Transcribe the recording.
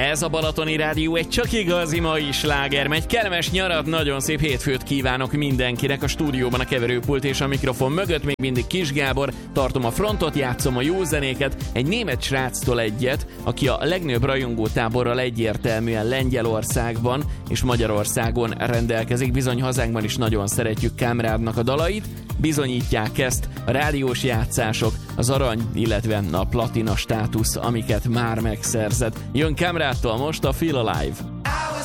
Ez a Balatoni Rádió egy csak igazi mai sláger megy. Kellemes nyarat, nagyon szép hétfőt kívánok mindenkinek. A stúdióban a keverőpult és a mikrofon mögött még mindig Kis Gábor. Tartom a frontot, játszom a jó zenéket. Egy német sráctól egyet, aki a legnagyobb rajongótáborral egyértelműen Lengyelországban és Magyarországon rendelkezik. Bizony hazánkban is nagyon szeretjük Kámrádnak a dalait. Bizonyítják ezt a rádiós játszások, az arany, illetve a platina státusz, amiket már megszerzett. Jön Kámrádtól most a Feel Alive.